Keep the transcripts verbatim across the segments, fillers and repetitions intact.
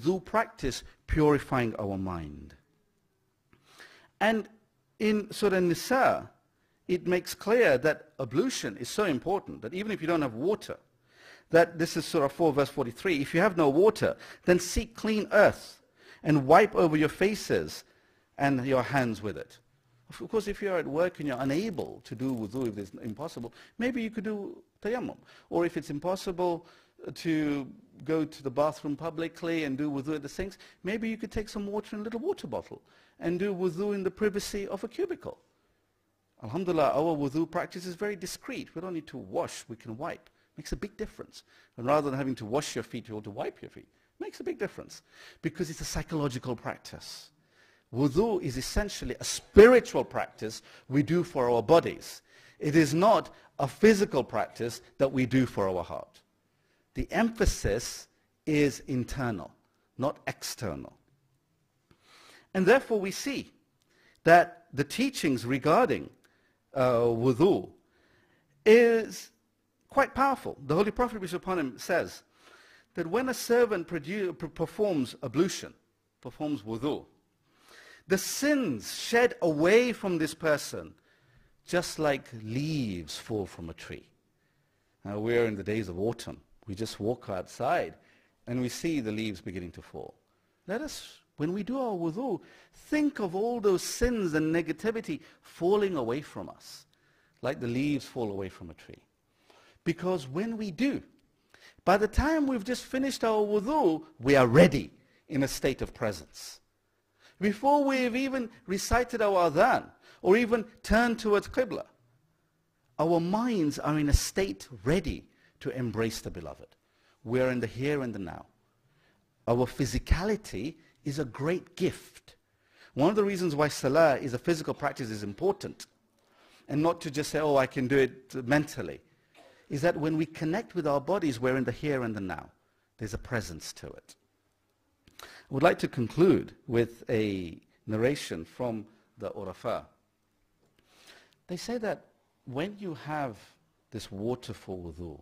wudu practice purifying our mind. And in Surah Nisa, it makes clear that ablution is so important that even if you don't have water, that this is Surah four verse forty-three, if you have no water, then seek clean earth and wipe over your faces and your hands with it. Of course, if you're at work and you're unable to do wudu, if it's impossible, maybe you could do tayammum. Or if it's impossible to go to the bathroom publicly and do wudu at the sinks, maybe you could take some water in a little water bottle and do wudu in the privacy of a cubicle. Alhamdulillah, our wudu practice is very discreet. We don't need to wash, we can wipe. Makes a big difference. And rather than having to wash your feet, you want to wipe your feet. Makes a big difference because it's a psychological practice. Wudu is essentially a spiritual practice we do for our bodies. It is not a physical practice that we do for our heart. The emphasis is internal, not external. And therefore we see that the teachings regarding uh, wudu is quite powerful. The Holy Prophet, peace be upon him, says that when a servant performs ablution, performs wudu, the sins shed away from this person just like leaves fall from a tree. Now we are in the days of autumn. We just walk outside and we see the leaves beginning to fall. Let us, when we do our wudu, think of all those sins and negativity falling away from us, like the leaves fall away from a tree. Because when we do, by the time we've just finished our wudu, we are ready in a state of presence. Before we've even recited our adhan, or even turned towards Qibla, our minds are in a state ready to embrace the beloved. We are in the here and the now. Our physicality is a great gift. One of the reasons why salah is a physical practice is important, and not to just say, oh, I can do it mentally, is that when we connect with our bodies, we're in the here and the now. There's a presence to it. I would like to conclude with a narration from the Urafa. They say that when you have this water for wudu,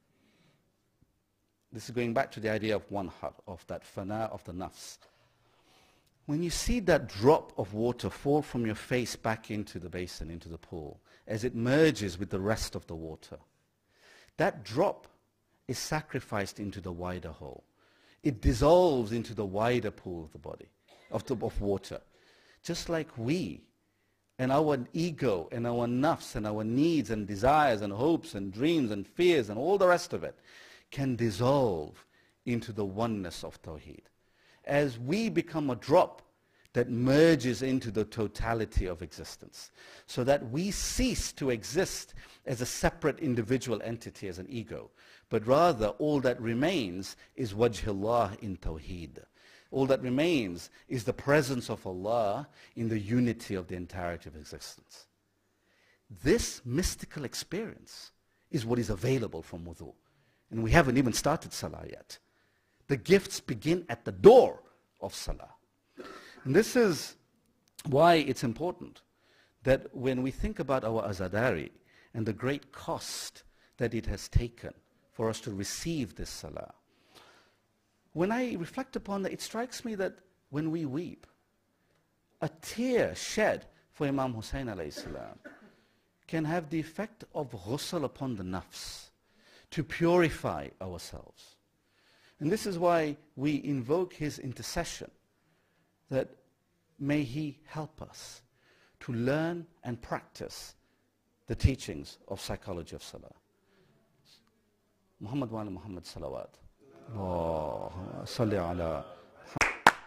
this is going back to the idea of one heart, of that fana of the nafs. When you see that drop of water fall from your face back into the basin, into the pool, as it merges with the rest of the water, that drop is sacrificed into the wider whole. It dissolves into the wider pool of the body, of, the, of water. Just like we and our ego and our nafs and our needs and desires and hopes and dreams and fears and all the rest of it can dissolve into the oneness of Tawheed. As we become a drop that merges into the totality of existence, so that we cease to exist as a separate individual entity, as an ego, but rather all that remains is wajhullah in Tawheed. All that remains is the presence of Allah in the unity of the entirety of existence. This mystical experience is what is available from wudu. And we haven't even started salah yet. The gifts begin at the door of salah. And this is why it's important that when we think about our azadari and the great cost that it has taken for us to receive this salah, when I reflect upon that, it strikes me that when we weep, a tear shed for Imam Hussein alayhi salam can have the effect of ghusl upon the nafs, to purify ourselves. And this is why we invoke his intercession, that may he help us to learn and practice the teachings of psychology of salah. Muhammad wa ala Muhammad salawat. Allahumma salli ala